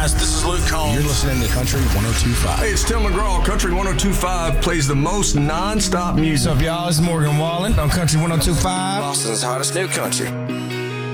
guys, this is Luke Combs. You're listening to Country 102.5. Hey, it's Tim McGraw. Country 102.5 plays the most non-stop music. What's up, y'all? It's Morgan Wallen on Country 102.5. Boston's hottest new country.